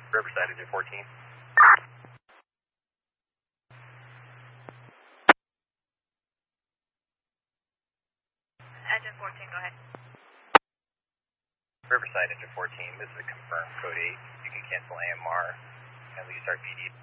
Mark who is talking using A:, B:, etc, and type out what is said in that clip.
A: Riverside, engine 14.
B: Engine 14, go ahead.
A: Riverside, engine 14. This is a confirmed code 8. You can cancel AMR and restart PD.